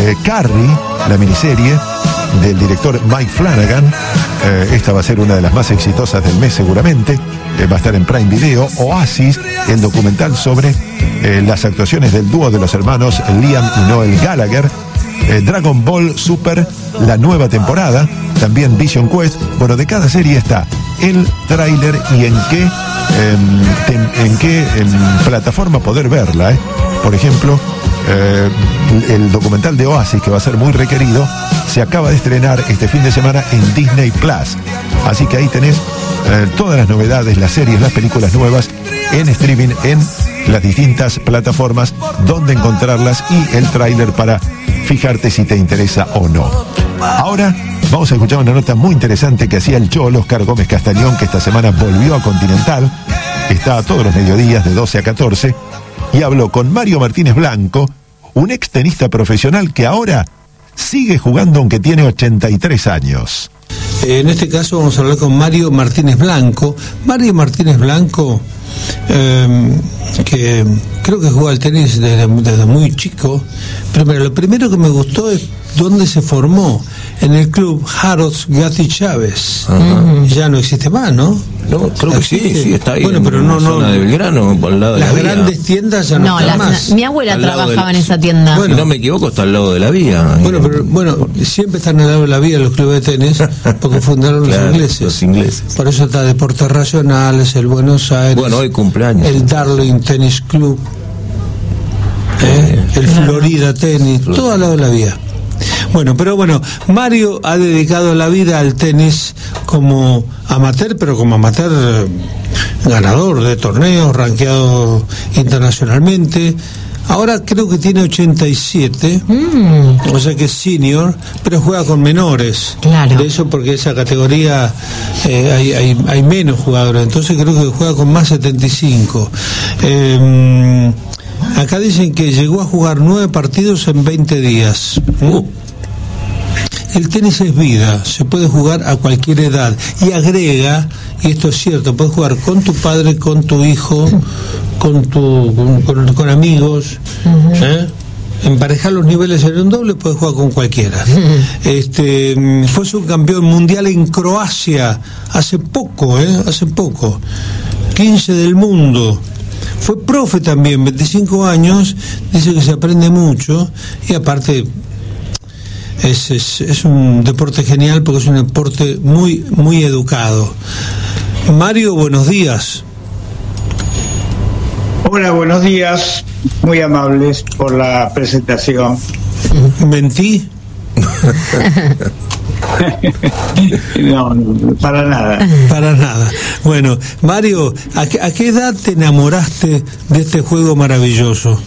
Carrie, la miniserie del director Mike Flanagan. Esta va a ser una de las más exitosas del mes seguramente. Va a estar en Prime Video. Oasis, el documental sobre las actuaciones del dúo de los hermanos Liam y Noel Gallagher. Dragon Ball Super, la nueva temporada. También Vision Quest. Bueno, de cada serie está el tráiler y en qué plataforma poder verla. Por ejemplo, el documental de Oasis, que va a ser muy requerido, se acaba de estrenar este fin de semana en Disney Plus. Así que ahí tenés todas las novedades, las series, las películas nuevas en streaming en las distintas plataformas donde encontrarlas y el tráiler para fijarte si te interesa o no. Ahora vamos a escuchar una nota muy interesante que hacía el Cholo Oscar Gómez Castañón, que esta semana volvió a Continental. Está todos los mediodías de 12 a 14 y habló con Mario Martínez Blanco, un ex tenista profesional que ahora sigue jugando aunque tiene 83 años. En este caso vamos a hablar con Mario Martínez Blanco. Mario Martínez Blanco, que creo que juega al tenis desde muy chico. Pero lo primero que me gustó es dónde se formó, en el club Harrods Gatti Chávez. Ya no existe más, ¿no? No, creo que sí, está ahí. Bueno, pero en la zona de Belgrano, por el lado de las la vía. grandes tiendas ya no están más. Mi abuela trabajaba en esa tienda. Bueno, si no me equivoco, está al lado de la vía. Bueno, siempre están al lado de la vía los clubes de tenis, porque fundaron Claro, los ingleses. Por eso está Deportes Racionales, el Buenos Aires. Bueno, hoy cumpleaños. El Darling Tennis Club, el Florida Tennis, todo al lado de la vía. Bueno, Mario ha dedicado la vida al tenis como amateur, pero como amateur ganador de torneos, rankeado internacionalmente. Ahora creo que tiene 87, o sea que es senior, pero juega con menores. Claro. De eso porque esa categoría hay menos jugadores, entonces creo que juega con más 75. Acá dicen que llegó a jugar 9 partidos en 20 días. El tenis es vida, se puede jugar a cualquier edad. Y agrega, y esto es cierto, puedes jugar con tu padre, con tu hijo, con amigos. Emparejar los niveles en un doble, puedes jugar con cualquiera. Fue subcampeón mundial en Croacia hace poco. 15 del mundo. Fue profe también, 25 años, dice que se aprende mucho y aparte es un deporte genial porque es un deporte muy, muy educado. Mario, buenos días. Hola, buenos días, muy amables por la presentación. ¿Mentí? No, para nada. Para nada. Bueno, Mario, ¿a qué edad te enamoraste de este juego maravilloso?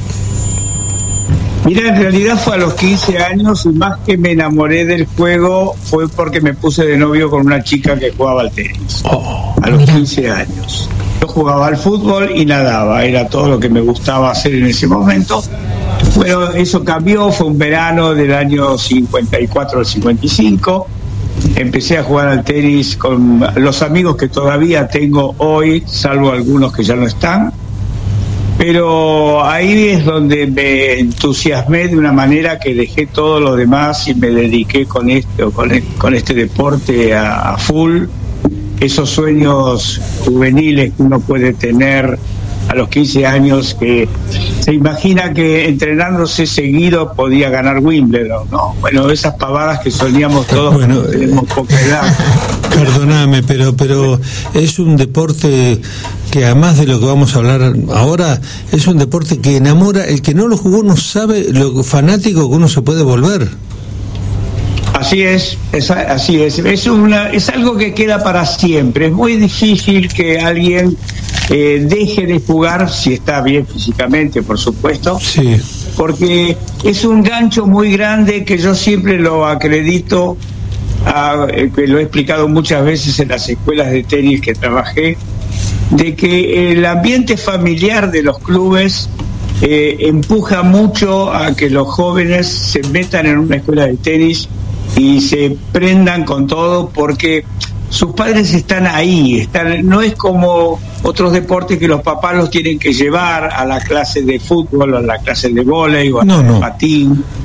Mira, en realidad fue a los 15 años y más que me enamoré del juego fue porque me puse de novio con una chica que jugaba al tenis. A los 15 años. Yo jugaba al fútbol y nadaba, era todo lo que me gustaba hacer en ese momento. Bueno, eso cambió, fue un verano del año 54 al 55. Empecé a jugar al tenis con los amigos que todavía tengo hoy, salvo algunos que ya no están. Pero ahí es donde me entusiasmé de una manera que dejé todo lo demás y me dediqué con este deporte a full. Esos sueños juveniles que uno puede tener a los 15 años, que se imagina que entrenándose seguido podía ganar Wimbledon, ¿no? Bueno, esas pavadas que soñamos todos cuando tenemos poca edad. Perdóname, pero es un deporte que además de lo que vamos a hablar ahora, es un deporte que enamora. El que no lo jugó no sabe lo fanático que uno se puede volver. Así es. Es algo que queda para siempre. Es muy difícil que alguien deje de jugar, si está bien físicamente, por supuesto. Sí. Porque es un gancho muy grande que yo siempre lo acredito, que lo he explicado muchas veces en las escuelas de tenis que trabajé, de que el ambiente familiar de los clubes empuja mucho a que los jóvenes se metan en una escuela de tenis y se prendan con todo, porque sus padres están ahí, no es como otros deportes que los papás los tienen que llevar a la clase de fútbol, a la clase de vóley o a patín.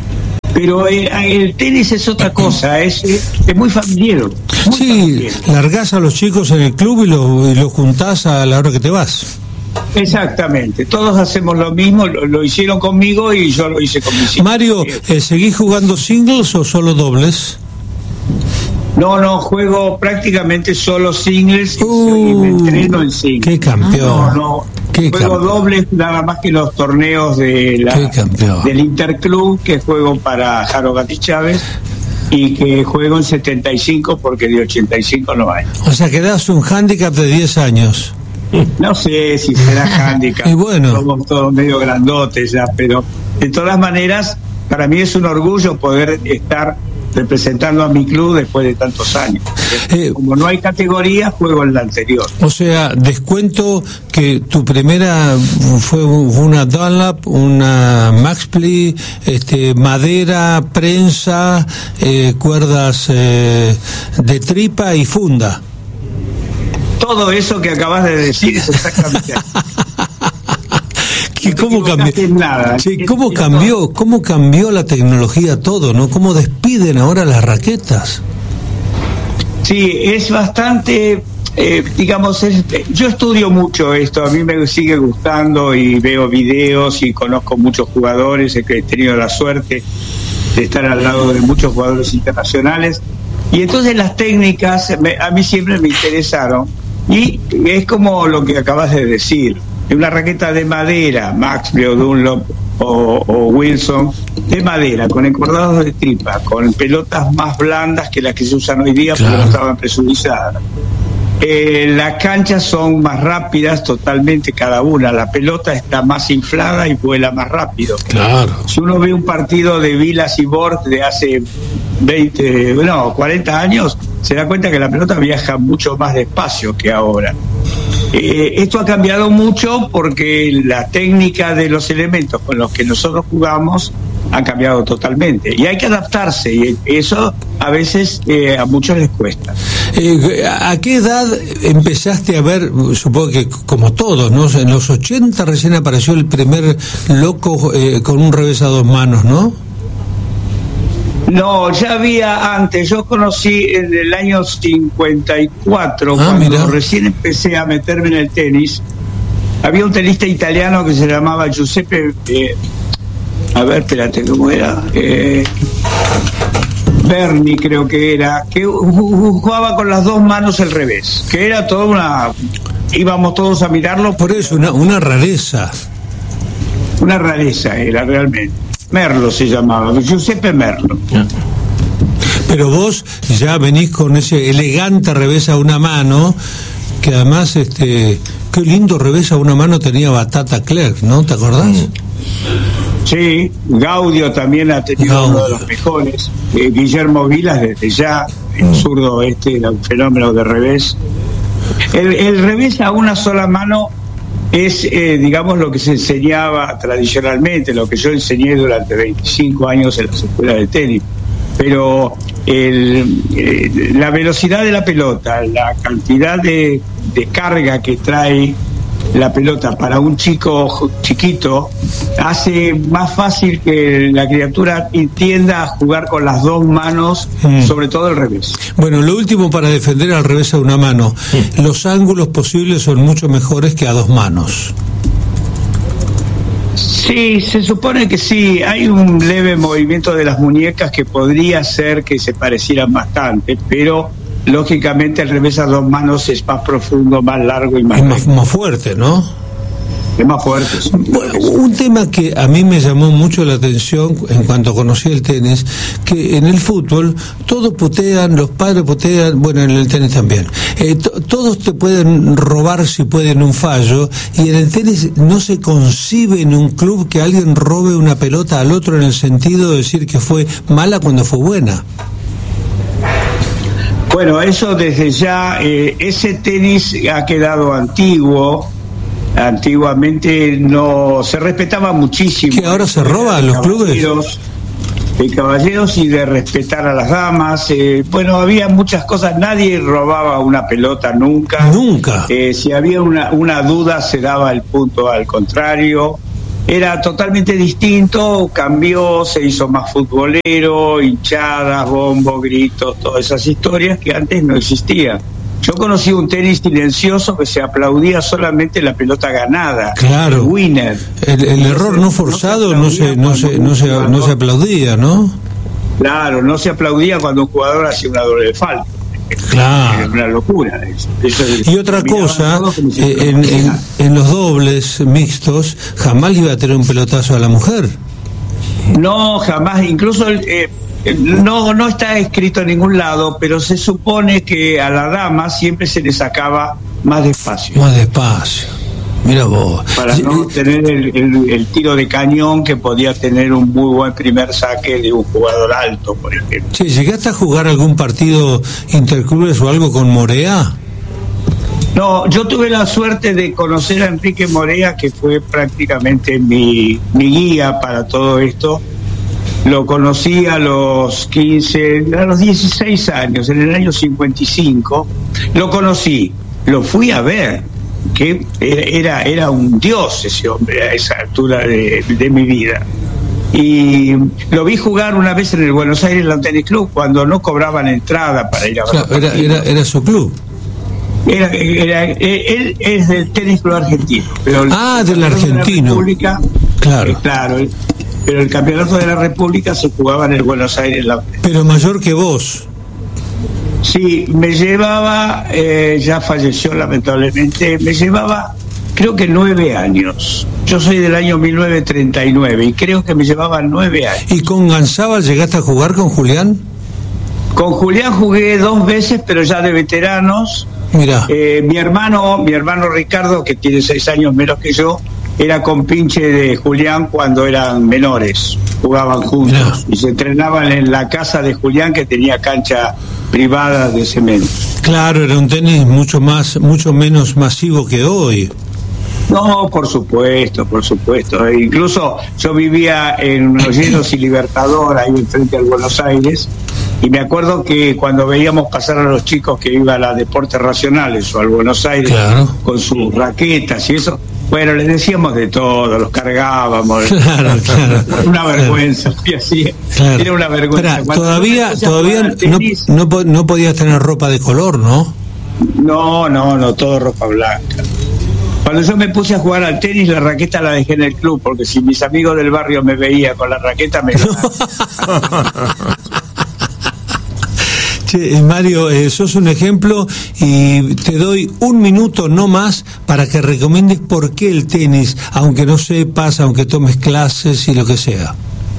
Pero el tenis es otra cosa, es muy familiar. Sí, largás a los chicos en el club y los juntás a la hora que te vas. Exactamente, todos hacemos lo mismo, lo hicieron conmigo y yo lo hice con mis hijos. Mario, ¿seguís jugando singles o solo dobles? No, juego prácticamente solo singles y me entreno en singles. ¡Qué campeón! Juego dobles nada más que los torneos del Interclub, que juego para Jaro Gatti Chávez, y que juego en 75 porque de 85 no hay. O sea, que das un hándicap de 10 años. No sé si será handicap. Y bueno, somos todos medio grandotes ya, pero de todas maneras, para mí es un orgullo poder estar representando a mi club después de tantos años. Como no hay categoría, juego en la anterior. O sea, descuento que tu primera fue una Dunlop, una Maxplay, madera, prensa, cuerdas de tripa y funda. Todo eso que acabas de decir es exactamente así. ¿Cómo cambió la tecnología todo, ¿no? ¿Cómo despiden ahora las raquetas? Sí, es bastante, yo estudio mucho esto, a mí me sigue gustando y veo videos y conozco muchos jugadores, he tenido la suerte de estar al lado de muchos jugadores internacionales, y entonces las técnicas a mí siempre me interesaron, y es como lo que acabas de decir. Una raqueta de madera, Maxplay o Dunlop o Wilson, de madera, con encordados de tripa, con pelotas más blandas que las que se usan hoy día, porque no estaban presurizadas. Las canchas son más rápidas totalmente cada una, la pelota está más inflada y vuela más rápido. Claro. Si uno ve un partido de Vilas y Borg de hace 40 años, se da cuenta que la pelota viaja mucho más despacio que ahora. Esto ha cambiado mucho porque la técnica de los elementos con los que nosotros jugamos ha cambiado totalmente y hay que adaptarse, y eso a veces a muchos les cuesta. ¿A qué edad empezaste a ver, supongo que como todos, ¿no? En los 80 recién apareció el primer loco con un revés a dos manos, ¿no? No, ya había antes. Yo conocí en el año 54, cuando recién empecé a meterme en el tenis. Había un tenista italiano que se llamaba Giuseppe, ¿cómo era? Berni, creo que era, que jugaba con las dos manos al revés, que era toda íbamos todos a mirarlo. Por eso, una rareza. Una rareza era realmente. Merlo se llamaba, Giuseppe Merlo. Pero vos ya venís con ese elegante revés a una mano, que además, qué lindo revés a una mano tenía Batata Clerc, ¿no? ¿Te acordás? Sí, Gaudio también ha tenido uno de los mejores. Guillermo Vilas, desde ya, el zurdo era un fenómeno de revés. El revés a una sola mano es, lo que se enseñaba tradicionalmente, lo que yo enseñé durante 25 años en las escuelas de tenis. Pero la velocidad de la pelota, la cantidad de carga que trae la pelota para un chiquito, hace más fácil que la criatura entienda a jugar con las dos manos, sobre todo el revés. Bueno, lo último para defender al revés a una mano, los ángulos posibles son mucho mejores que a dos manos. Sí, se supone que sí. Hay un leve movimiento de las muñecas que podría ser que se parecieran bastante, pero lógicamente el revés a dos manos es más profundo, más largo y más fuerte, ¿no? Es más fuerte. Bueno, un tema que a mí me llamó mucho la atención en cuanto conocí el tenis, que en el fútbol todos putean, los padres putean, bueno, en el tenis también. Todos te pueden robar si pueden un fallo, y en el tenis no se concibe en un club que alguien robe una pelota al otro en el sentido de decir que fue mala cuando fue buena. Bueno, eso desde ya, ese tenis ha quedado antiguo. Antiguamente no se respetaba muchísimo. ¿Que ahora se roba a los clubes? De caballeros y de respetar a las damas. Había muchas cosas. Nadie robaba una pelota nunca. Nunca. Si había una duda, se daba el punto al contrario. era totalmente distinto, cambió, se hizo más futbolero, hinchadas, bombos, gritos, todas esas historias que antes no existían. Yo conocí un tenis silencioso que se aplaudía solamente la pelota ganada, claro, el winner. El error no forzado no se aplaudía, ¿no? Claro, no se aplaudía cuando un jugador hacía una doble falta. Claro. Es una locura eso. Y otra cosa, en los dobles mixtos jamás iba a tener un pelotazo a la mujer. No, jamás, incluso no está escrito en ningún lado, pero se supone que a la dama siempre se le sacaba más despacio. Más despacio. Mira vos. Para no tener el tiro de cañón que podía tener un muy buen primer saque de un jugador alto, por ejemplo. Sí, ¿llegaste a jugar algún partido interclubes o algo con Morea? No, yo tuve la suerte de conocer a Enrique Morea, que fue prácticamente mi guía para todo esto. Lo conocí a los 16 años, en el año 55. Lo conocí, lo fui a ver, que era un dios ese hombre a esa altura de mi vida. Y lo vi jugar una vez en el Buenos Aires Lawn Tennis Club, cuando no cobraban entrada para ir a ver. Claro, era su club. Él es del Tenis Club Argentino. Pero del argentino. Claro. Claro. Pero el campeonato de la República se jugaba en el Buenos Aires. Pero mayor que vos. Sí, me llevaba, ya falleció lamentablemente, me llevaba creo que 9 años. Yo soy del año 1939 y creo que me llevaba 9 años. ¿Y con Ganzábal llegaste a jugar con Julián? Con Julián jugué 2 veces, pero ya de veteranos. Mirá. Mi hermano Ricardo, que tiene 6 años menos que yo, era compinche de Julián cuando eran menores, jugaban juntos. Mirá. Y se entrenaban en la casa de Julián, que tenía cancha privada de cemento. Claro, era un tenis mucho menos masivo que hoy. No, por supuesto. Incluso yo vivía en Olleros y Libertador, ahí enfrente al Buenos Aires, y me acuerdo que cuando veíamos pasar a los chicos que iban a Deportes Racionales o al Buenos Aires, claro, con sus raquetas y eso, bueno, les decíamos de todo, los cargábamos. Claro. Una vergüenza, y así. Claro. Era una vergüenza. Espera, todavía no podías tener ropa de color, ¿no? No, todo ropa blanca. Cuando yo me puse a jugar al tenis, la raqueta la dejé en el club, porque si mis amigos del barrio me veían con la raqueta, me Che, Mario, sos un ejemplo y te doy 1 minuto no más para que recomiendes por qué el tenis, aunque no sepas, aunque tomes clases y lo que sea.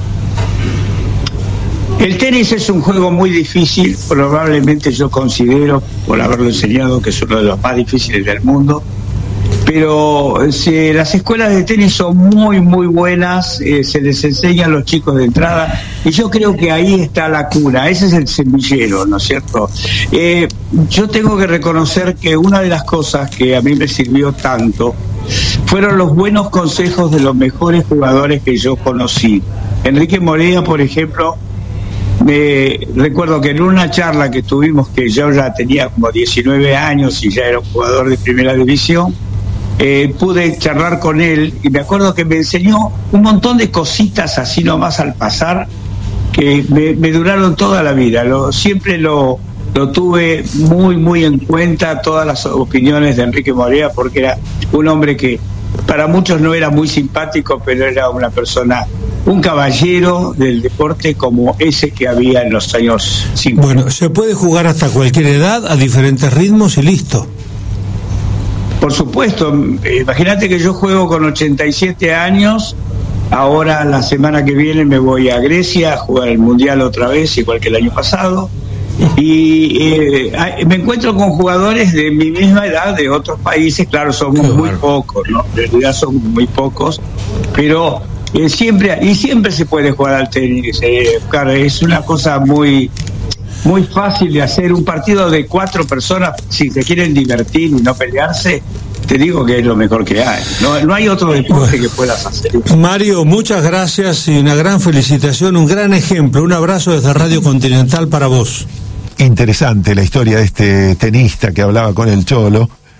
El tenis es un juego muy difícil, probablemente yo considero, por haberlo enseñado, que es uno de los más difíciles del mundo. Pero las escuelas de tenis son muy buenas, se les enseña a los chicos de entrada, y yo creo que ahí está la cuna, ese es el semillero, ¿no es cierto? Yo tengo que reconocer que una de las cosas que a mí me sirvió tanto fueron los buenos consejos de los mejores jugadores que yo conocí. Enrique Morea, por ejemplo, me recuerdo que en una charla que tuvimos, que yo ya tenía como 19 años y ya era un jugador de primera división, pude charlar con él y me acuerdo que me enseñó un montón de cositas así nomás al pasar que me duraron toda la vida. Siempre lo tuve muy en cuenta, todas las opiniones de Enrique Morea, porque era un hombre que para muchos no era muy simpático, pero era una persona, un caballero del deporte como ese que había en los años 50. Bueno, se puede jugar hasta cualquier edad, a diferentes ritmos y listo. Por supuesto, imagínate que yo juego con 87 años, ahora la semana que viene me voy a Grecia a jugar el Mundial otra vez, igual que el año pasado, y me encuentro con jugadores de mi misma edad, de otros países, claro, somos muy pocos, ¿no? En realidad somos muy pocos, pero siempre se puede jugar al tenis, claro, es una cosa muy fácil de hacer. Un partido de 4 personas, si se quieren divertir y no pelearse, te digo que es lo mejor que hay. No hay otro deporte que puedas hacer. Mario, muchas gracias y una gran felicitación, un gran ejemplo. Un abrazo desde Radio Continental para vos. Interesante la historia de este tenista que hablaba con el Cholo.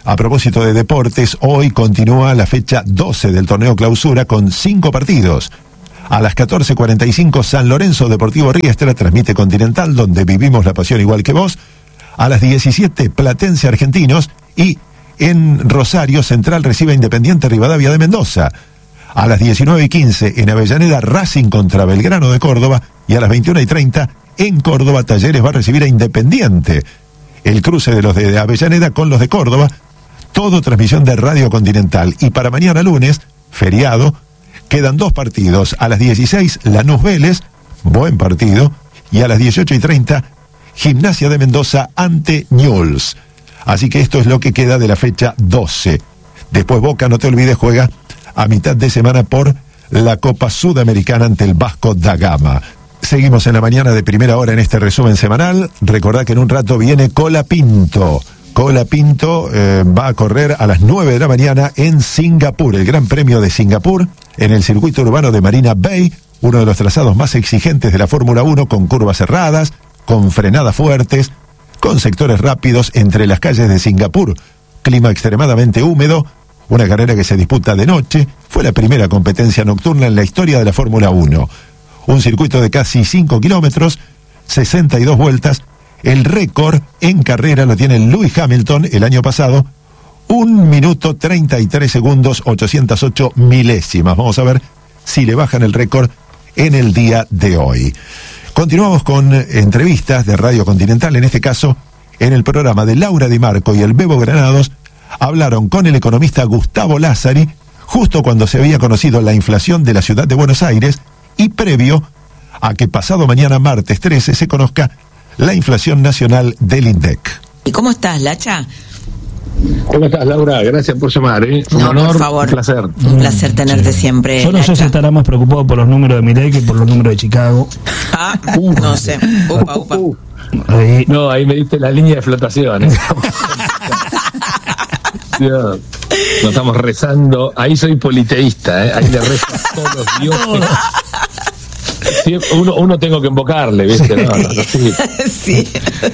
A propósito de deportes, hoy continúa la fecha 12 del torneo clausura con 5 partidos. A las 14:45 San Lorenzo Deportivo Riestra transmite Continental, donde vivimos la pasión igual que vos. A las 17 Platense Argentinos, y en Rosario Central recibe Independiente Rivadavia de Mendoza. A las 19:15 en Avellaneda Racing contra Belgrano de Córdoba, y a las 21:30 en Córdoba Talleres va a recibir a Independiente. El cruce de los de Avellaneda con los de Córdoba, todo transmisión de Radio Continental. Y para mañana lunes, feriado, quedan 2 partidos. A las 16 Lanús Vélez, buen partido, y a las 18:30 Gimnasia de Mendoza ante Newell's. Así que esto es lo que queda de la fecha 12. Después Boca, no te olvides, juega a mitad de semana por la Copa Sudamericana ante el Vasco da Gama. Seguimos en la mañana de primera hora en este resumen semanal. Recordá que en un rato viene Colapinto. Colapinto va a correr a las 9 de la mañana en Singapur, el Gran Premio de Singapur, en el circuito urbano de Marina Bay, uno de los trazados más exigentes de la Fórmula 1, con curvas cerradas, con frenadas fuertes, con sectores rápidos entre las calles de Singapur, clima extremadamente húmedo, una carrera que se disputa de noche. Fue la primera competencia nocturna en la historia de la Fórmula 1. Un circuito de casi 5 kilómetros, 62 vueltas. El récord en carrera lo tiene Lewis Hamilton el año pasado, 1 minuto 33 segundos 808 milésimas. Vamos a ver si le bajan el récord en el día de hoy. Continuamos con entrevistas de Radio Continental. En este caso, en el programa de Laura Di Marco y el Bebo Granados, hablaron con el economista Gustavo Lázari justo cuando se había conocido la inflación de la ciudad de Buenos Aires y previo a que pasado mañana, martes 13, se conozca la inflación nacional del INDEC. ¿Y cómo estás, Lacha? ¿Cómo estás, Laura? Gracias por llamar, ¿eh? Un honor, por favor. Un placer. Un placer tenerte siempre, Yo no sé si estará más preocupado por los números de Milei que por los números de Chicago. No sé. Upa. No, ahí me diste la línea de flotación, ¿eh? Dios, no estamos rezando. Ahí soy politeísta, ¿eh? Ahí le rezo a todos los dioses. Sí, uno tengo que invocarle, ¿viste? No, sí. Sí.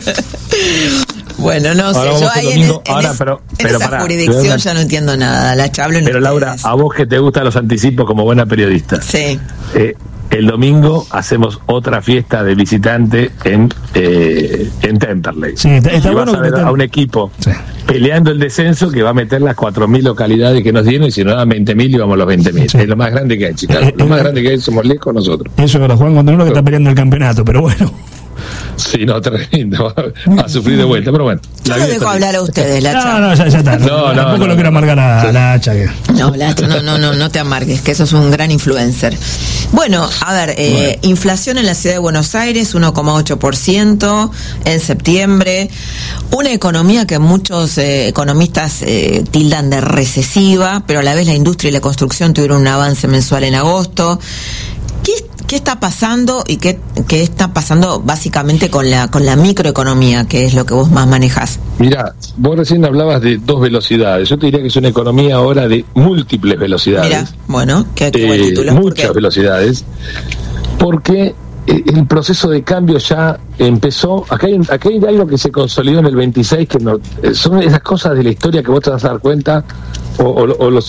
Bueno, no sé, yo ahí domingo, en esa pará, jurisdicción ya no entiendo nada, la hablo. Pero Laura, a vos que te gustan los anticipos como buena periodista. Sí. El domingo hacemos otra fiesta de visitante en Temperley. Sí, está y bueno vas a ver a un equipo peleando el descenso que va a meter las 4.000 localidades que nos dieron, y si nos dan 20.000 íbamos a los 20.000. Sí. Es lo más grande que hay, Chicago. Lo más grande que hay somos lejos nosotros. Eso es verdad, Juan Contenero que está peleando el campeonato, pero bueno. Sí, no, tremendo. A sufrir de vuelta, pero bueno. Yo lo dejo hablar a ustedes, Lacha. No, ya está. Tampoco lo quiero amargar a la Hacha. No, Lacha, no te amargues, que sos un gran influencer. Bueno, a ver, inflación en la ciudad de Buenos Aires, 1,8% en septiembre. Una economía que muchos economistas tildan de recesiva, pero a la vez la industria y la construcción tuvieron un avance mensual en agosto. ¿Qué está pasando y qué está pasando básicamente con la microeconomía, que es lo que vos más manejás? Mirá, vos recién hablabas de 2 velocidades. Yo te diría que es una economía ahora de múltiples velocidades. Mirá, bueno, qué buen título. Muchas velocidades. Porque el proceso de cambio ya empezó. Acá hay algo que se consolidó en el 26, que son esas cosas de la historia que vos te vas a dar cuenta, o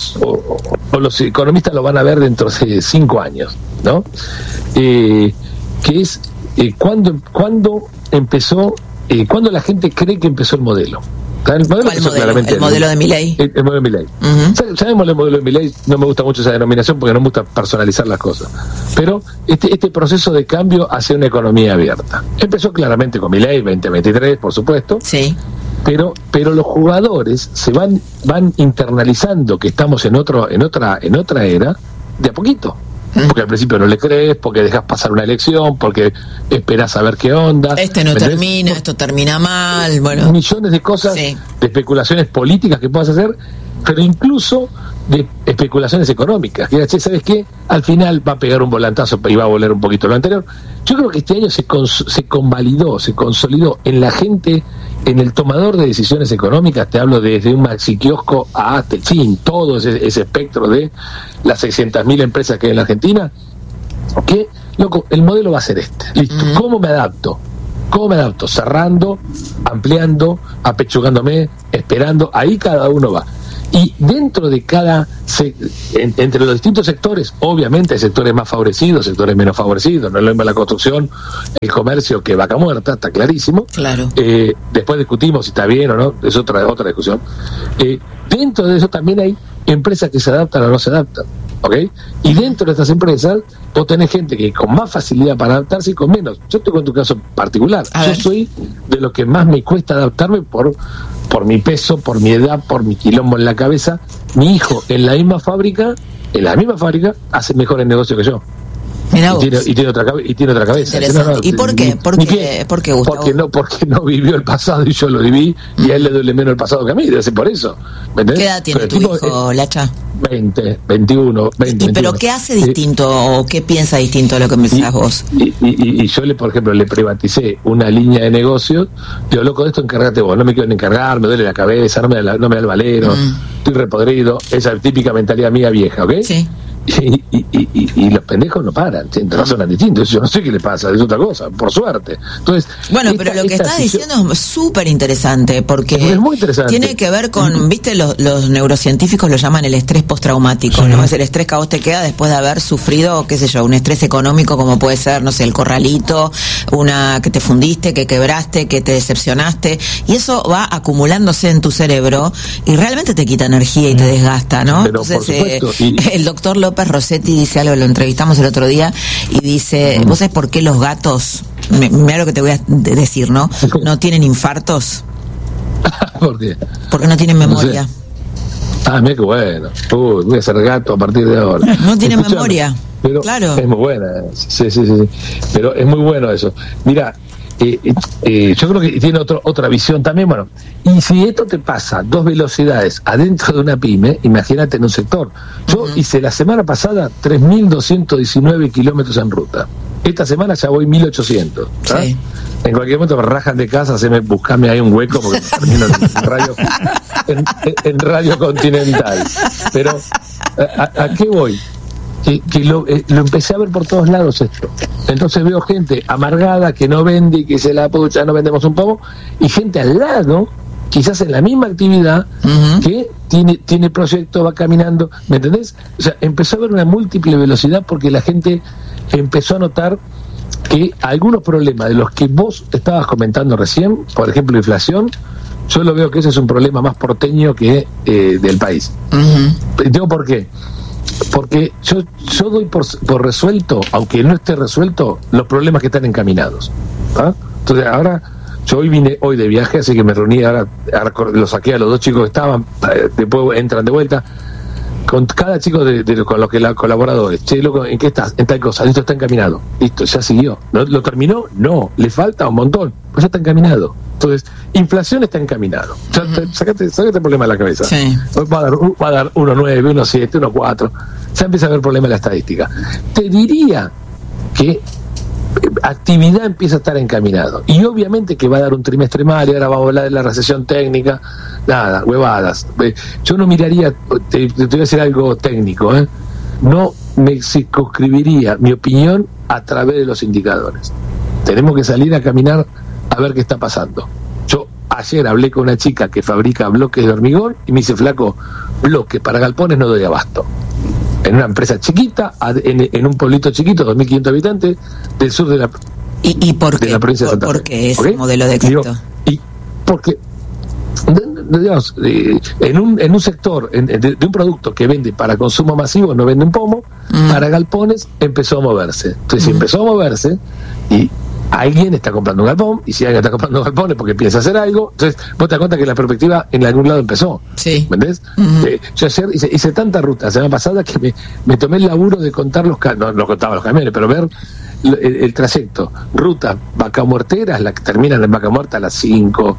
los economistas lo van a ver dentro de 5 años, ¿no? Que es cuando empezó, cuando la gente cree que empezó el modelo. El modelo empezó claramente. El modelo de Milei. El modelo de Milei. Sabemos el modelo de Milei, no me gusta mucho esa denominación porque no me gusta personalizar las cosas. Pero este proceso de cambio hacia una economía abierta. Empezó claramente con Milei, 2023, por supuesto. Sí. Pero los jugadores se van internalizando que estamos en otra era de a poquito. Porque al principio no le crees, porque dejas pasar una elección, porque esperás a ver qué onda. No termina, esto termina mal, bueno. Millones de cosas, de especulaciones políticas que puedas hacer, pero incluso de especulaciones económicas. Que, ¿sabes qué? Al final va a pegar un volantazo y va a volver un poquito lo anterior. Yo creo que este año se convalidó, se consolidó en la gente, en el tomador de decisiones económicas. Te hablo desde un maxi kiosco a todo ese espectro de las 600.000 empresas que hay en la Argentina. Que, loco, el modelo va a ser este. Listo. ¿Cómo me adapto? ¿Cómo me adapto? Cerrando, ampliando, apechugándome, esperando, ahí cada uno va. Y dentro de entre los distintos sectores, obviamente hay sectores más favorecidos, sectores menos favorecidos, no es lo mismo la construcción, el comercio que vaca muerta, está clarísimo. Claro. Después discutimos si está bien o no, es otra discusión. Dentro de eso también hay empresas que se adaptan o no se adaptan, ¿ok? Y dentro de estas empresas vos tenés gente que con más facilidad para adaptarse y con menos. Yo estoy con tu caso particular. Yo soy de lo que más me cuesta adaptarme por mi peso, por mi edad, por mi quilombo en la cabeza. Mi hijo en la misma fábrica, hace mejor el negocio que yo. Mirá vos. Y tiene otra cabeza. ¿Y por qué? ¿Por qué, Gustavo? Porque no vivió el pasado y yo lo viví, y a él le duele menos el pasado que a mí, debe ser por eso. ¿Me entendés? ¿Qué edad tiene tu hijo, Lacha? 20, 21. ¿Pero qué hace distinto o qué piensa distinto a lo que pensás vos? Y yo, por ejemplo, le privaticé una línea de negocios. Digo, loco, de esto encárgate vos, no me quiero ni encargar, me duele la cabeza, no me da el valero, estoy repodrido. Esa típica mentalidad mía vieja, ¿ok? Sí. Y los pendejos no paran, razonan distinto. Yo no sé qué le pasa, es otra cosa, por suerte. Entonces, bueno, pero lo que estás diciendo es súper interesante, porque es muy interesante. Tiene que ver con, viste, los neurocientíficos lo llaman el estrés postraumático, ¿no? Es el estrés que a vos te queda después de haber sufrido, qué sé yo, un estrés económico como puede ser, no sé, el corralito, una que te fundiste, que quebraste, que te decepcionaste, y eso va acumulándose en tu cerebro y realmente te quita energía y te desgasta, ¿no? Pero, entonces, el doctor López Rossetti dice algo, lo entrevistamos el otro día, y dice, ¿vos sabés por qué los gatos, mira lo que te voy a decir, ¿no? No tienen infartos? ¿Por qué? Porque no tienen memoria. Mira qué bueno. Voy a ser gato a partir de ahora. No tienen memoria. Pero claro. Es muy buena. Sí. Pero es muy bueno eso. Mira, yo creo que tiene otra visión también. Bueno, y si esto te pasa 2 velocidades adentro de una pyme, imagínate en un sector. Yo hice la semana pasada 3.219 kilómetros en ruta. Esta semana ya voy 1.800. Sí. En cualquier momento me rajan de casa, buscame ahí un hueco porque termino en Radio Continental. Pero ¿a qué voy? Que lo empecé a ver por todos lados esto. Entonces veo gente amargada que no vende y que se la pucha, no vendemos un poco, y gente al lado, quizás en la misma actividad, que tiene proyecto, va caminando, ¿me entendés? O sea, empezó a haber una múltiple velocidad porque la gente empezó a notar que algunos problemas de los que vos estabas comentando recién, por ejemplo inflación, yo lo veo que ese es un problema más porteño que del país. Digo, ¿por qué? Porque yo doy por resuelto, aunque no esté resuelto, los problemas que están encaminados. Entonces ahora, yo hoy vine de viaje, así que me reuní, ahora los saqué a los 2 chicos que estaban, después entran de vuelta, con cada chico con los que colaboradores. Che, loco, ¿en qué estás? En tal cosa, esto está encaminado. Listo, ya siguió. ¿Lo terminó? No, le falta un montón, pues ya está encaminado. Entonces, inflación está encaminado. Sácate el problema de la cabeza. Sí. Va a dar 1,9, 1,7, 1,4. Ya empieza a haber problema en la estadística. Te diría que actividad empieza a estar encaminado. Y obviamente que va a dar un trimestre mal, y ahora vamos a hablar de la recesión técnica. Nada, huevadas. Yo no miraría, te voy a decir algo técnico, no me circunscribiría mi opinión a través de los indicadores. Tenemos que salir a caminar a ver qué está pasando. Yo ayer hablé con una chica que fabrica bloques de hormigón y me dice, flaco, bloques para galpones no doy abasto. En una empresa chiquita, en un pueblito chiquito, 2.500 habitantes, del sur de la ¿por qué? De la provincia de Santa Fe. ¿Por qué ese modelo de éxito? Porque digamos, en un sector de un producto que vende para consumo masivo, no vende un pomo, para galpones empezó a moverse. Entonces, si empezó a moverse y alguien está comprando un galpón, y si alguien está comprando un galpón es porque piensa hacer algo, entonces vos te das cuenta que la perspectiva en algún lado empezó. Sí. ¿Me entendés? Yo ayer hice tanta ruta la semana pasada que me tomé el laburo de contar no contaba los camiones, pero ver el trayecto. Ruta Vaca Muerteras, la que terminan en Vaca Muerta a las 5,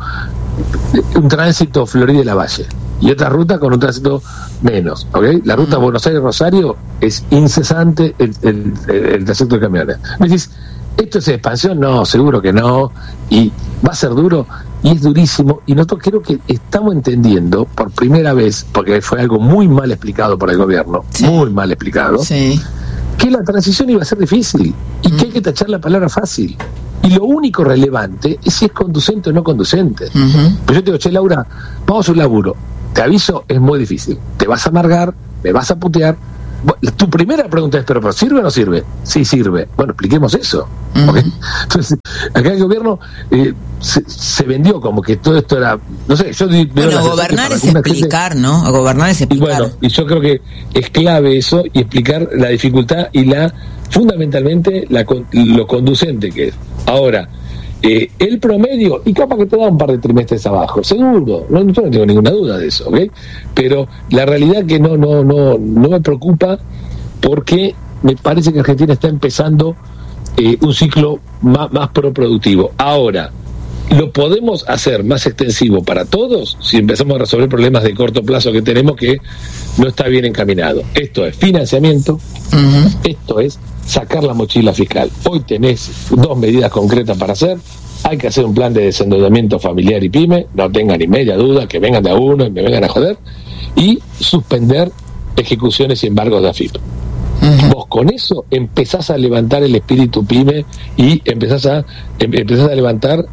un tránsito Florida de la Valle, y otra ruta con un tránsito menos, ¿ok? La ruta Buenos Aires-Rosario es incesante el trayecto de camiones. Me decís, ¿esto es expansión? No, seguro que no, y va a ser duro, y es durísimo, y nosotros creo que estamos entendiendo por primera vez, porque fue algo muy mal explicado por el gobierno, muy mal explicado, que la transición iba a ser difícil, y que hay que tachar la palabra fácil. Y lo único relevante es si es conducente o no conducente. Pero yo te digo, che, Laura, vamos a un laburo. Te aviso, es muy difícil. Te vas a amargar, me vas a putear. Tu primera pregunta es, ¿pero sirve o no sirve? Sí, sirve. Bueno, expliquemos eso. ¿Okay? Entonces, acá el gobierno se vendió como que todo esto era, no sé, yo bueno, gobernar es explicar, gente, ¿no? Gobernar es explicar. Y bueno, y yo creo que es clave eso, y explicar la dificultad y fundamentalmente lo conducente que es. Ahora, el promedio, y capaz que te da un par de trimestres abajo, seguro, yo no tengo ninguna duda de eso, ¿ok? Pero la realidad que no me preocupa, porque me parece que Argentina está empezando un ciclo más productivo. Ahora, ¿lo podemos hacer más extensivo para todos si empezamos a resolver problemas de corto plazo que tenemos que no está bien encaminado? Esto es financiamiento, esto es sacar la mochila fiscal. Hoy tenés 2 medidas concretas para hacer. Hay que hacer un plan de desendeudamiento familiar y pyme, no tengan ni media duda, que vengan de a uno y me vengan a joder, y suspender ejecuciones y embargos de AFIP. Vos con eso empezás a levantar el espíritu pyme y empezás a levantar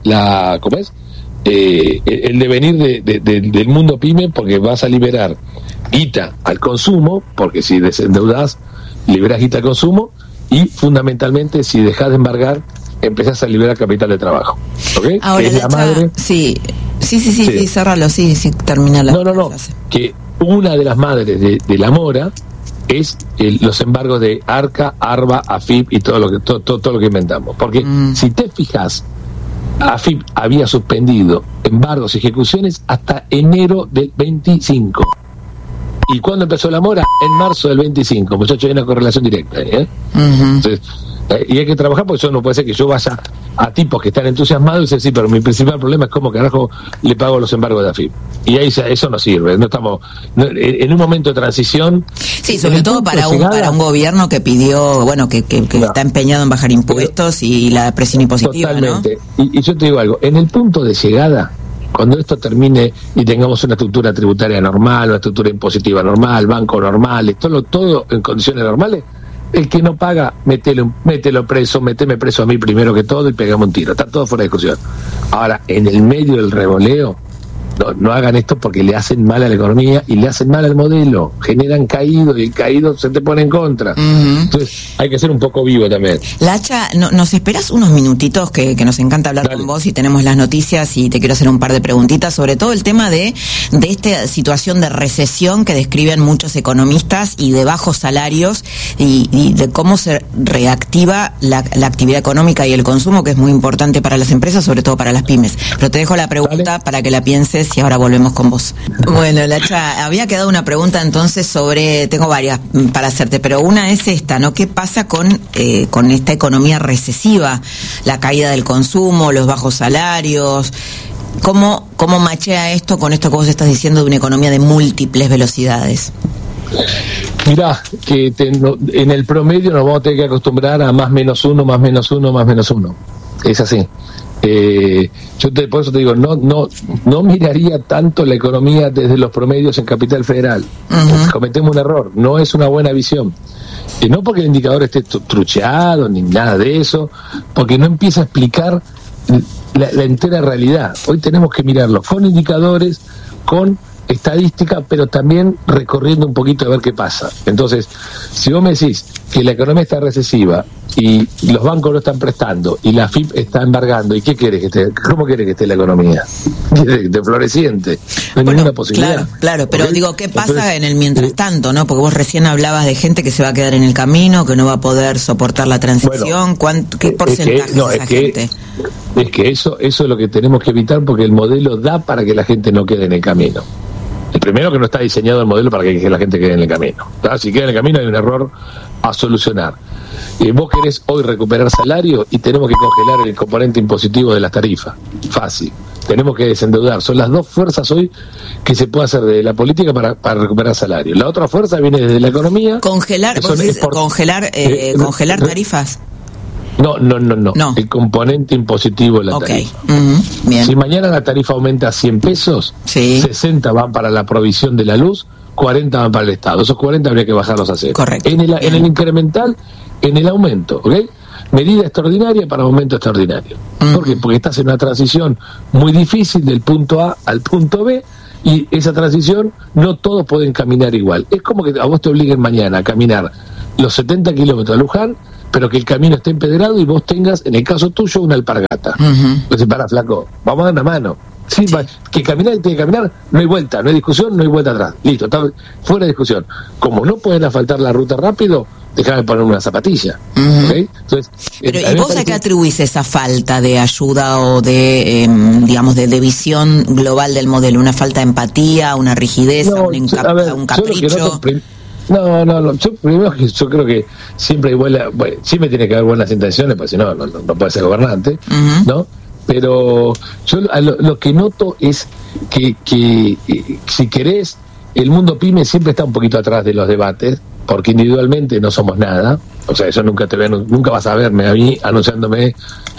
el devenir del mundo pyme, porque vas a liberar guita al consumo, porque si desendeudás, liberás guita al consumo, y fundamentalmente si dejás de embargar, empezás a liberar capital de trabajo. ¿Okay? Ahora, es la madre. Sí, cerralo, sí, termina la. No, que una de las madres de la mora es los embargos de ARCA, ARBA, AFIP y todo lo que inventamos. Porque si te fijas, AFIP había suspendido embargos y ejecuciones hasta enero del 25. ¿Y cuándo empezó la mora? En marzo del 25. Muchachos, hay una correlación directa. Entonces, y hay que trabajar, porque eso no puede ser que yo vaya a tipos que están entusiasmados y dicen, sí, pero mi principal problema es cómo carajo le pago los embargos de AFIP. Y ahí eso no sirve. No estamos en un momento de transición. Sí, sobre todo para un gobierno que pidió, que está empeñado en bajar impuestos y la presión impositiva. Totalmente. ¿No? Y yo te digo algo, en el punto de llegada, cuando esto termine y tengamos una estructura tributaria normal, una estructura impositiva normal, banco normal, todo en condiciones normales, el que no paga, mételo preso, méteme preso a mí primero que todo y pegamos un tiro. Está todo fuera de discusión. Ahora, en el medio del revoleo, no hagan esto, porque le hacen mal a la economía y le hacen mal al modelo. Generan caído y el caído se te pone en contra. Entonces hay que ser un poco vivo también. Lacha, ¿nos esperas unos minutitos que nos encanta hablar con vos y tenemos las noticias, y te quiero hacer un par de preguntitas sobre todo el tema de esta situación de recesión que describen muchos economistas y de bajos salarios y de cómo se reactiva la actividad económica y el consumo, que es muy importante para las empresas, sobre todo para las pymes? Pero te dejo la pregunta para que la pienses y ahora volvemos con vos. Bueno, Lacha, había quedado una pregunta entonces tengo varias para hacerte, pero una es esta, ¿no? ¿Qué pasa con esta economía recesiva? La caída del consumo, los bajos salarios. ¿Cómo machea esto con esto que vos estás diciendo de una economía de múltiples velocidades? Mirá, que en el promedio nos vamos a tener que acostumbrar a más menos uno. Es así. Por eso te digo, no miraría tanto la economía desde los promedios en Capital Federal. Cometemos un error, no es una buena visión. No porque el indicador esté trucheado ni nada de eso, porque no empieza a explicar la entera realidad. Hoy tenemos que mirarlo con indicadores, con estadística, pero también recorriendo un poquito a ver qué pasa. Entonces, si vos me decís que la economía está recesiva y los bancos no están prestando y la AFIP está embargando, ¿y qué querés que esté? ¿Cómo querés que esté la economía? De floreciente. No hay ninguna posibilidad. Claro, pero digo, ¿qué pasa en el mientras tanto, no? Porque vos recién hablabas de gente que se va a quedar en el camino, que no va a poder soportar la transición. ¿Qué porcentaje es esa gente? Es que eso es lo que tenemos que evitar, porque el modelo da para que la gente no quede en el camino. El primero, que no está diseñado el modelo para que la gente quede en el camino. Si queda en el camino hay un error a solucionar. Vos querés hoy recuperar salario y tenemos que congelar el componente impositivo de las tarifas. Fácil. Tenemos que desendeudar. Son las dos fuerzas hoy que se puede hacer de la política para recuperar salario. La otra fuerza viene desde la economía. Congelar tarifas. No. El componente impositivo de la tarifa. Bien. Si mañana la tarifa aumenta a 100 pesos, 60 van para la provisión de la luz, 40 van para el Estado. Esos 40 habría que bajarlos a cero. Correcto. En el incremental, en el aumento, ¿ok? medida extraordinaria para momento extraordinario. ¿Por qué? Porque estás en una transición muy difícil del punto A al punto B, y esa transición no todos pueden caminar igual. Es como que a vos te obliguen mañana a caminar los 70 kilómetros de Luján, pero que el camino esté empedrado y vos tengas, en el caso tuyo, una alpargata. Entonces, para, flaco, vamos a dar una mano. Sí, que caminar y tiene que caminar, no hay vuelta, no hay discusión, no hay vuelta atrás. Listo, está fuera de discusión. Como no pueden asfaltar la ruta rápido, déjame poner una zapatilla. ¿Okay? Entonces, pero ¿y vos a qué atribuís esa falta de ayuda o de, digamos, de visión global del modelo? ¿Una falta de empatía, una rigidez, un capricho? No, yo primero que yo creo que siempre siempre tiene que haber buenas intenciones, porque si no puede ser gobernante, ¿no? Pero yo lo que noto es que si querés, el mundo pyme siempre está un poquito atrás de los debates, porque individualmente no somos nada. O sea, eso nunca vas a verme a mí anunciándome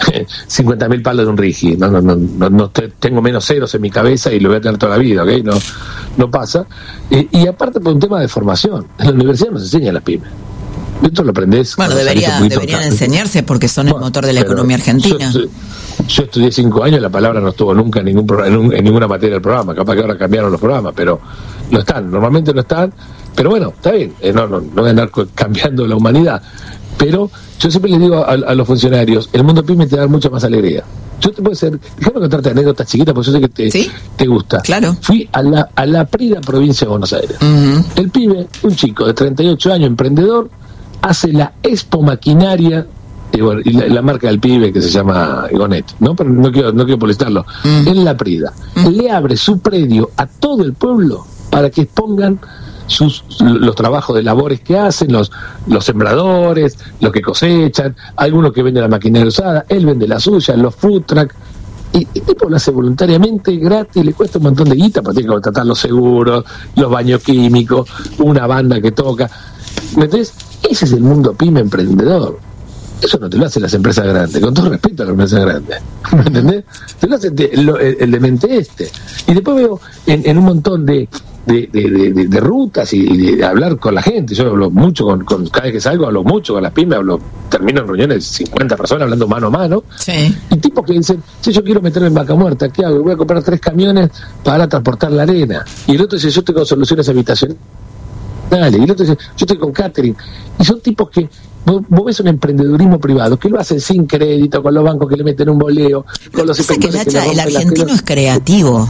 50.000 palos de un Rigi. No tengo menos ceros en mi cabeza y lo voy a tener toda la vida, ¿ok? No pasa. Y aparte por un tema de formación. En la universidad no se enseña las pymes. Esto lo aprendés. Bueno, deberían enseñarse porque son el motor de la economía argentina. Yo estudié 5 años, la palabra no estuvo nunca en ninguna materia del programa. Capaz que ahora cambiaron los programas, pero no están. Normalmente no están. Pero bueno, está bien. No voy a andar cambiando la humanidad. Pero yo siempre les digo a los funcionarios, el mundo pyme te da mucha más alegría. Yo te puedo decir, déjame contarte anécdotas chiquitas, porque yo sé que te gusta. Claro. Fui a la Prida, provincia de Buenos Aires. El pibe, un chico de 38 años, emprendedor, hace la Expo Maquinaria, y la marca del pibe que se llama Gonet, ¿no? Pero no quiero publicitarlo. En la Prida. Le abre su predio a todo el pueblo para que expongan los trabajos de labores que hacen, los sembradores, los que cosechan, algunos que venden la maquinaria usada, él vende la suya, los food truck, y el tipo lo hace voluntariamente, gratis, le cuesta un montón de guita, porque tiene que contratar los seguros, los baños químicos, una banda que toca. ¿Entendés? Ese es el mundo pyme emprendedor. Eso no te lo hacen las empresas grandes, con todo respeto a las empresas grandes. ¿Me entendés? Te lo hace el demente este. Y después veo en un montón de rutas y de hablar con la gente. Yo hablo mucho cada vez que salgo, hablo mucho con las pymes, termino en reuniones de 50 personas hablando mano a mano. Sí. Y tipos que dicen, si yo quiero meterme en Vaca Muerta, ¿qué hago? Voy a comprar 3 camiones para transportar la arena. Y el otro dice, yo tengo soluciones habitacionales. Y el otro dice, yo estoy con catering. Y son tipos que vos ves un emprendedurismo privado que lo hacen sin crédito, con los bancos que le meten un boleo, con los inspectores que el argentino es creativo.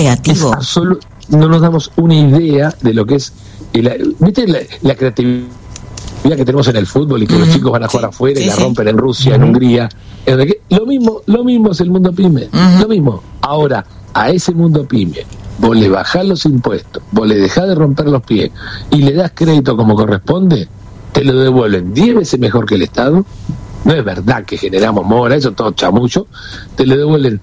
No nos damos una idea de lo que es ¿viste la creatividad que tenemos en el fútbol y que los chicos van a jugar afuera y la rompen en Rusia, en Hungría? Lo mismo es el mundo pyme. Lo mismo. Ahora, a ese mundo pyme vos le bajás los impuestos, vos le dejás de romper los pies y le das crédito como corresponde, te lo devuelven 10 veces mejor que el Estado. No es verdad que generamos mora, eso todo chamullo. Te lo devuelven,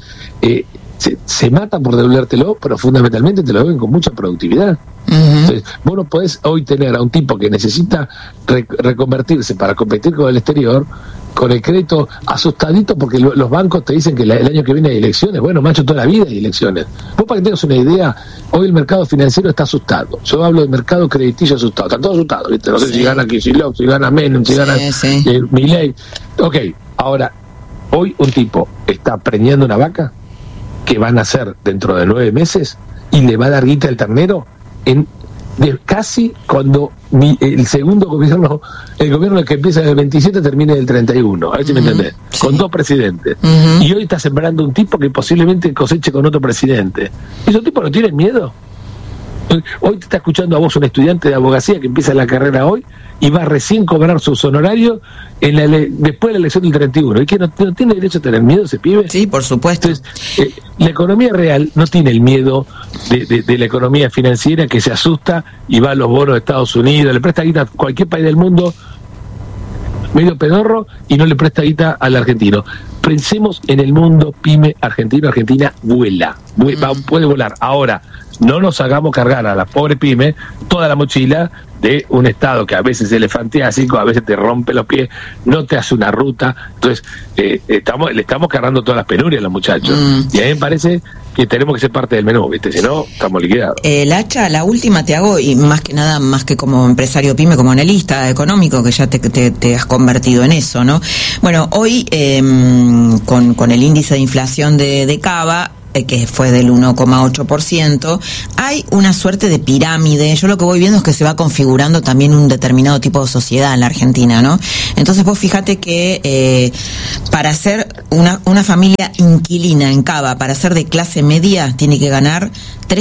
se matan por devolvértelo, pero fundamentalmente te lo devuelven con mucha productividad. Entonces, vos no podés hoy tener a un tipo que necesita reconvertirse para competir con el exterior, con el crédito asustadito, porque los bancos te dicen que el año que viene hay elecciones. Bueno, macho, toda la vida hay elecciones. Vos, para que tengas una idea, hoy el mercado financiero está asustado. Yo hablo del mercado crediticio asustado. Están todos asustados, ¿viste? No sé si gana Kicillof, si gana Menem, si gana Milei. Ok, ahora, hoy un tipo está preñando una vaca que va a nacer dentro de 9 meses y le va a dar guita al ternero casi cuando el segundo gobierno, el gobierno que empieza en el 27 termina en el 31, a ver si me entendés, con 2 presidentes. Y hoy está sembrando un tipo que posiblemente coseche con otro presidente. ¿Esos tipos no tienen miedo? Hoy te está escuchando a vos un estudiante de abogacía que empieza la carrera hoy y va a recién cobrar sus honorarios después de la elección del 31. ¿Y que no tiene derecho a tener miedo ese pibe? Sí, por supuesto. Entonces, la economía real no tiene el miedo de la economía financiera que se asusta y va a los bonos de Estados Unidos, le presta guita a cualquier país del mundo medio pedorro y no le presta guita al argentino. Pensemos en el mundo pyme argentino. Argentina vuela, puede volar. Ahora, no nos hagamos cargar a la pobre pyme toda la mochila de un Estado que a veces es elefantiásico, a veces te rompe los pies, no te hace una ruta. Entonces, le estamos cargando todas las penurias a los muchachos. Y a mí me parece que tenemos que ser parte del menú, ¿viste? Si no, estamos liquidados. Lacha, la última te hago, y más que nada, más que como empresario pyme, como analista económico, que ya te has convertido en eso, ¿no? Bueno, hoy, con el índice de inflación de Cava, que fue del 1,8%, hay una suerte de pirámide. Yo lo que voy viendo es que se va configurando también un determinado tipo de sociedad en la Argentina, ¿no? Entonces vos fíjate que para ser una familia inquilina en Cava, para ser de clase media, tiene que ganar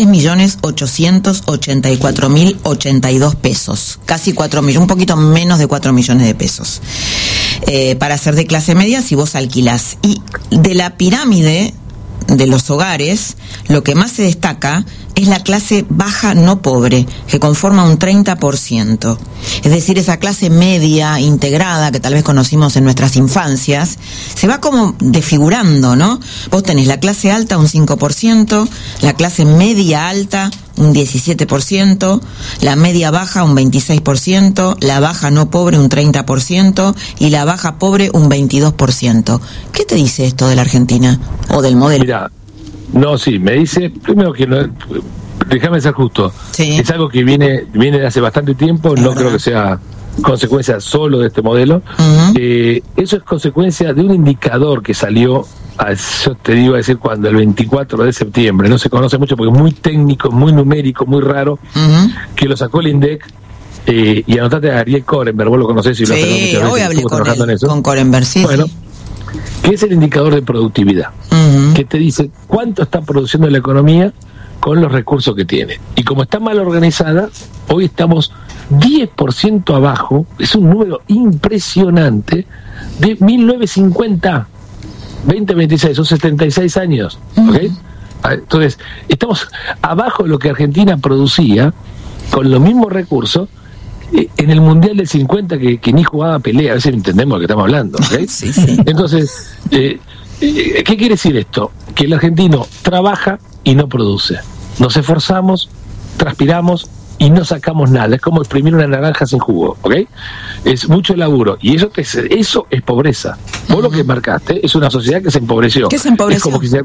3.884.082 pesos, casi 4 millones, un poquito menos de 4 millones de pesos. Para ser de clase media, si vos alquilás. Y de la pirámide de los hogares, lo que más se destaca es la clase baja no pobre, que conforma un 30%. Es decir, esa clase media integrada que tal vez conocimos en nuestras infancias, se va como desfigurando, ¿no? Vos tenés la clase alta un 5%, la clase media alta un 17%, la media baja un 26%, la baja no pobre un 30% y la baja pobre un 22%. ¿Qué te dice esto de la Argentina o del modelo? Mira, no, sí, me dice, primero que no, déjame ser justo, sí. Es algo que viene de hace bastante tiempo, no creo que sea consecuencia solo de este modelo. Eso es consecuencia de un indicador que salió, yo te digo a decir cuando, el 24 de septiembre, no se conoce mucho porque es muy técnico, muy numérico, muy raro, que lo sacó el INDEC. Y anotate a Ariel Korenberg, vos lo conocés y lo hablamos muchas veces, hoy hablé con Korenberg, sí. Bueno, que es el indicador de productividad, que te dice cuánto está produciendo la economía con los recursos que tiene. Y como está mal organizada, hoy estamos 10% abajo, es un número impresionante, de 1950, 2026, son 76 años, ¿ok? Entonces, estamos abajo de lo que Argentina producía, con los mismos recursos, en el Mundial del 50 que ni jugaba pelea, a veces entendemos lo que estamos hablando, ¿okay? Sí, sí. Entonces, ¿qué quiere decir esto? Que el argentino trabaja y no produce. Nos esforzamos, transpiramos y no sacamos nada. Es como exprimir una naranja sin jugo, ¿ok? Es mucho laburo. Y eso es pobreza. Vos lo que marcaste es una sociedad que se empobreció. ¿Qué se empobreció? Es como que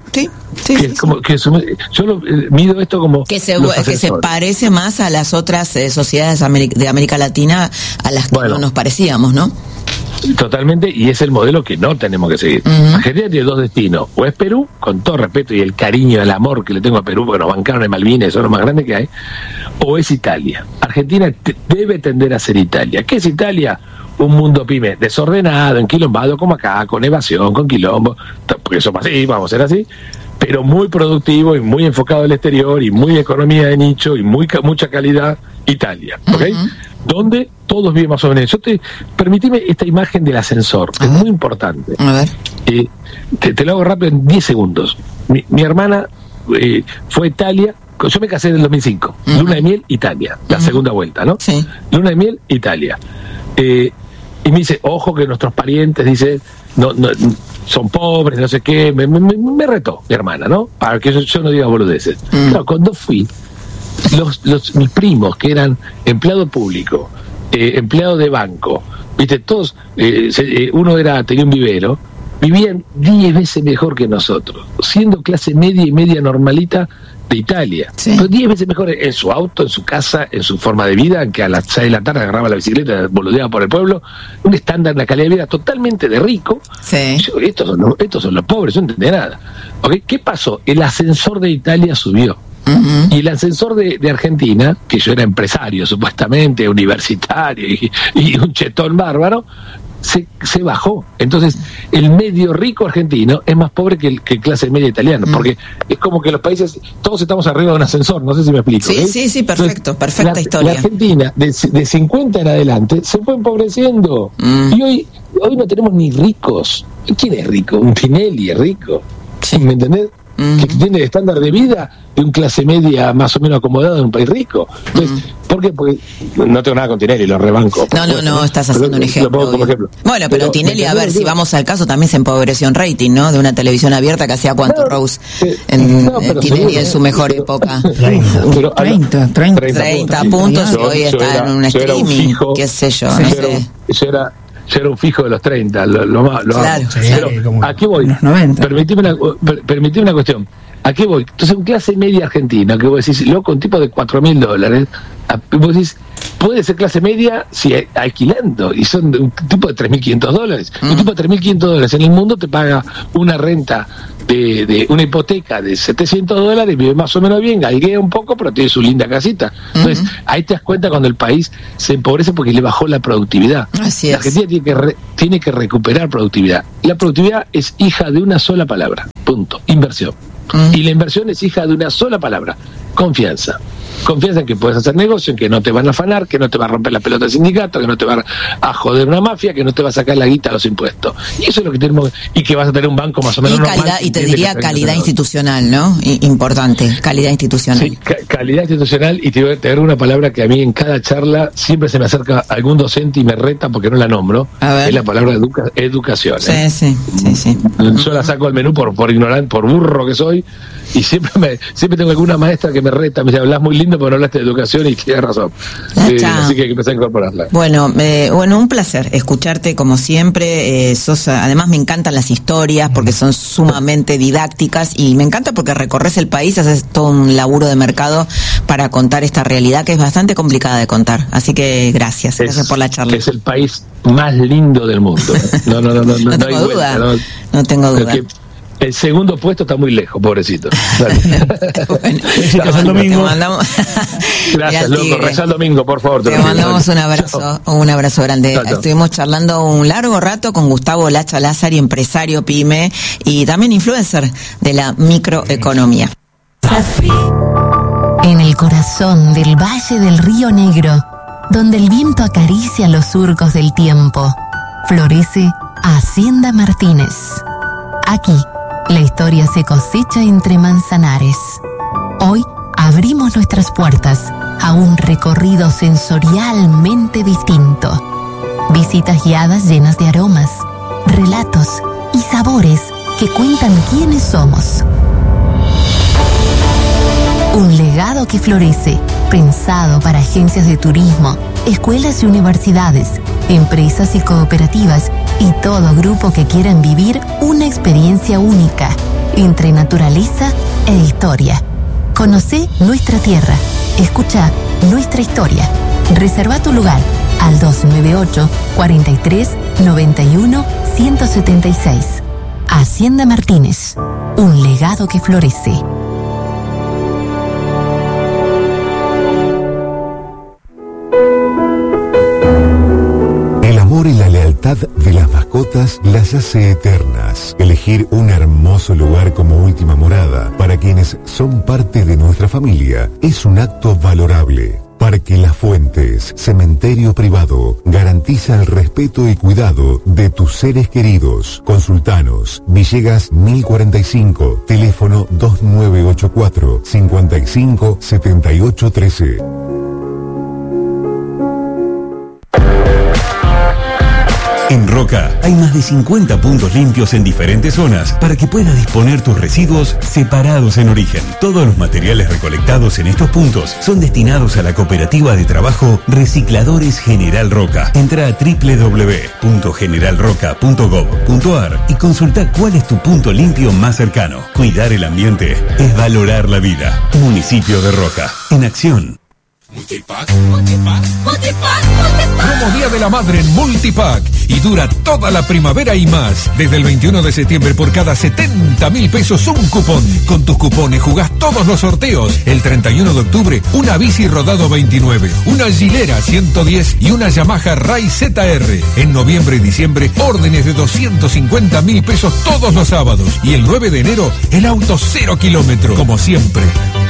Sí. Yo mido esto como que se parece más a las otras sociedades de América Latina a las que no nos parecíamos, ¿no? Totalmente, y es el modelo que no tenemos que seguir. Argentina tiene dos destinos: o es Perú, con todo respeto y el cariño, el amor que le tengo a Perú, porque nos bancaron en Malvinas, son los más grandes que hay, o es Italia. Argentina debe tender a ser Italia. ¿Qué es Italia? Un mundo pyme desordenado, enquilombado, como acá, con evasión, con quilombo, porque somos así, vamos a ser así, pero muy productivo y muy enfocado al exterior y muy economía de nicho y mucha calidad. Italia, ¿ok? Donde todos viven más o menos. Permitime esta imagen del ascensor, es muy importante. A ver. Te lo hago rápido en 10 segundos. Mi hermana fue a Italia, yo me casé en el 2005, luna de miel, Italia, la segunda vuelta, ¿no? Sí. Luna de miel, Italia. Y me dice, ojo que nuestros parientes, dice, no son pobres, no sé qué, me retó mi hermana, ¿no? Para que yo no diga boludeces. Claro, cuando fui, mis primos, que eran empleado público, empleado de banco, viste, todos, uno tenía un vivero, vivían 10 veces mejor que nosotros, siendo clase media y media normalita de Italia, pero 10 veces mejor en su auto, en su casa, en su forma de vida, que a las 6 de la tarde agarraba la bicicleta, boludeaba por el pueblo, un estándar, una calidad de vida totalmente de rico. Estos son los pobres, no entendés nada. ¿Okay? ¿Qué pasó? El ascensor de Italia subió. Y el ascensor de Argentina, que yo era empresario supuestamente, universitario y un chetón bárbaro, se bajó. Entonces el medio rico argentino es más pobre que el clase media italiano, porque es como que los países todos estamos arriba de un ascensor, no sé si me explico. Sí, perfecto. Entonces, perfecta historia. La Argentina de 50 en adelante se fue empobreciendo y hoy no tenemos ni ricos. ¿Quién es rico? Un Tinelli es rico, ¿me entendés? que tiene el estándar de vida de un clase media más o menos acomodado en un país rico. Entonces, ¿por qué? Porque no tengo nada con Tinelli, lo rebanco. No, estás haciendo un ejemplo. Lo pongo como ejemplo. Bueno, pero Tinelli, a ver, si vamos al caso, también se empobreció en rating, ¿no? De una televisión abierta que hacía cuánto, Rose, Tinelli en su mejor época. 30 puntos y hoy está en un streaming, qué sé yo, no sé. Yo era un fijo de los 30, lo claro, pero aquí voy. Permitime una cuestión. ¿A qué voy? Entonces, un clase media argentina, que vos decís, loco, un tipo de $4.000, vos decís, puede ser clase media si alquilando, y son un tipo de $3.500. Un tipo de $3.500 en el mundo te paga una renta de una hipoteca de $700, vive más o menos bien, galguea un poco, pero tiene su linda casita. Entonces, ahí te das cuenta cuando el país se empobrece porque le bajó la productividad. Así la Argentina tiene que recuperar productividad. La productividad es hija de una sola palabra, punto, inversión. Y la inversión es hija de una sola palabra, confianza. Confianza en que puedes hacer negocio, en que no te van a afanar, que no te va a romper la pelota el sindicato, que no te va a joder una mafia, que no te va a sacar la guita a los impuestos. Y eso es lo que tenemos, y que vas a tener un banco más o menos normal. Y te diría calidad institucional, ¿no? Importante, calidad institucional. Sí, calidad institucional, y te voy a tener una palabra que a mí en cada charla siempre se me acerca algún docente y me reta porque no la nombro, es la palabra educación. Sí. Yo la saco al menú por ignorante, por burro que soy, y siempre tengo alguna maestra que me reta, me dice, hablas muy lindo pero no hablaste de educación, y tienes razón. Así que hay que empezar a incorporarla. Bueno, un placer escucharte como siempre. Además me encantan las historias porque son sumamente didácticas, y me encanta porque recorres el país, haces todo un laburo de mercado para contar esta realidad que es bastante complicada de contar. Así que gracias por la charla. Es el país más lindo del mundo. No tengo duda. No tengo duda. El segundo puesto está muy lejos, pobrecito. Reza el domingo. Gracias, loco. Reza el domingo, por favor. Te mandamos un abrazo grande. Estuvimos charlando un largo rato con Gustavo Lacha Lázari, empresario pyme y también influencer de la microeconomía. En el corazón del Valle del Río Negro, donde el viento acaricia los surcos del tiempo, florece Hacienda Martínez. Aquí, la historia se cosecha entre manzanares. Hoy abrimos nuestras puertas a un recorrido sensorialmente distinto. Visitas guiadas llenas de aromas, relatos y sabores que cuentan quiénes somos. Un legado que florece, pensado para agencias de turismo, escuelas y universidades, empresas y cooperativas y todo grupo que quieran vivir una experiencia única entre naturaleza e historia. Conocé nuestra tierra, escucha nuestra historia. Reserva tu lugar al 298 43 91 176. Hacienda Martínez, un legado que florece. Y la lealtad de las mascotas las hace eternas. Elegir un hermoso lugar como última morada para quienes son parte de nuestra familia es un acto valorable. Parque Las Fuentes, cementerio privado, garantiza el respeto y cuidado de tus seres queridos. Consultanos, Villegas 1045, teléfono 2984 55 78 13. En Roca hay más de 50 puntos limpios en diferentes zonas para que puedas disponer tus residuos separados en origen. Todos los materiales recolectados en estos puntos son destinados a la cooperativa de trabajo Recicladores General Roca. Entra a www.generalroca.gov.ar y consulta cuál es tu punto limpio más cercano. Cuidar el ambiente es valorar la vida. Municipio de Roca, en acción. Multipack. Promo Día de la Madre en Multipack y dura toda la primavera y más. Desde el 21 de septiembre por cada 70.000 pesos un cupón. Con tus cupones jugás todos los sorteos. El 31 de octubre una bici rodado 29, una Gilera 110 y una Yamaha Ray ZR. En noviembre y diciembre órdenes de 250.000 pesos todos los sábados. Y el 9 de enero el auto 0 kilómetro. Como siempre,